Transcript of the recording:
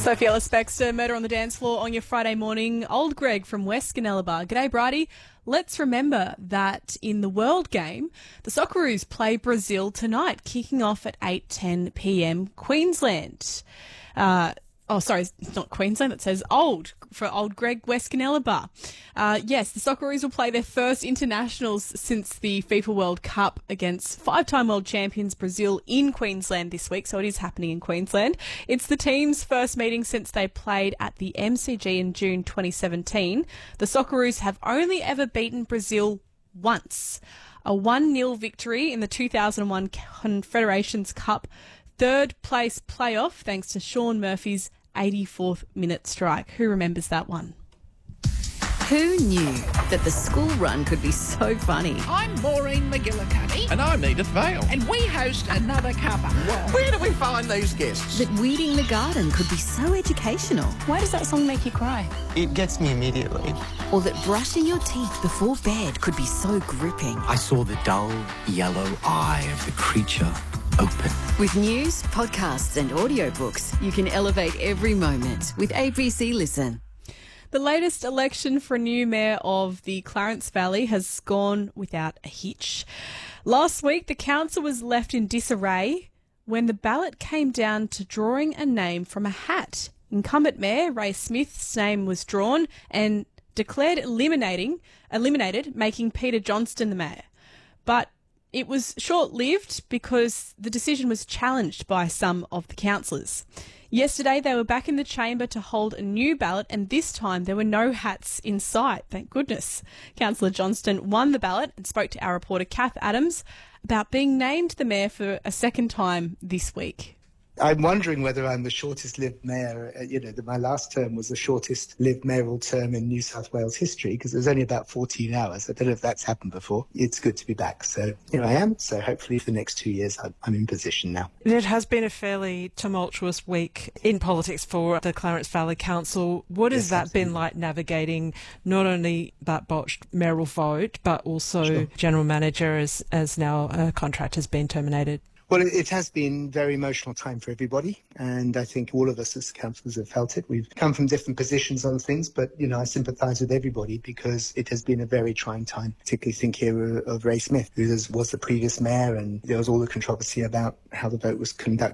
Sophie Ellis-Bextor, Murder on the Dance Floor on your Friday morning. Old Greg from West Gunnellabar. G'day, Bridie. Let's remember that in the World Game, the Socceroos play Brazil tonight, kicking off at 8:10 p.m. Queensland. It's not Queensland, it says Old, for Old Greg, West Gunnellabar. Yes, the Socceroos will play their first internationals since the FIFA World Cup against five-time world champions Brazil in Queensland this week, so it is happening in Queensland. It's the team's first meeting since they played at the MCG in June 2017. The Socceroos have only ever beaten Brazil once, a 1-0 victory in the 2001 Confederations Cup third place playoff thanks to Sean Murphy's 84th minute strike. Who remembers that one? Who knew that the school run could be so funny? I'm Maureen McGillicuddy. And I'm Edith Vale. And we host Another Cuppa. Where do we find these guests? That weeding the garden could be so educational. Why does that song make you cry? It gets me immediately. Or that brushing your teeth before bed could be so gripping. I saw the dull yellow eye of the creature open. With news, podcasts and audiobooks, you can elevate every moment with ABC Listen. The latest election for a new mayor of the Clarence Valley has gone without a hitch. Last week, the council was left in disarray when the ballot came down to drawing a name from a hat. Incumbent Mayor Ray Smith's name was drawn and declared eliminated, making Peter Johnston the mayor. But it was short-lived because the decision was challenged by some of the councillors. Yesterday, they were back in the chamber to hold a new ballot, and this time there were no hats in sight, thank goodness. Councillor Johnston won the ballot and spoke to our reporter Kath Adams about being named the mayor for a second time this week. I'm wondering whether I'm the shortest-lived mayor. My last term was the shortest-lived mayoral term in New South Wales history because it was only about 14 hours. I don't know if that's happened before. It's good to be back. So here I am. So hopefully for the next 2 years, I'm in position now. It has been a fairly tumultuous week in politics for the Clarence Valley Council. What has that been like navigating not only that botched mayoral vote, but also general manager as now a contract has been terminated? Well, it has been a very emotional time for everybody, and I think all of us as councillors have felt it. We've come from different positions on things, but, I sympathise with everybody because it has been a very trying time, particularly think here of Ray Smith, who was the previous mayor, and there was all the controversy about how the vote was conducted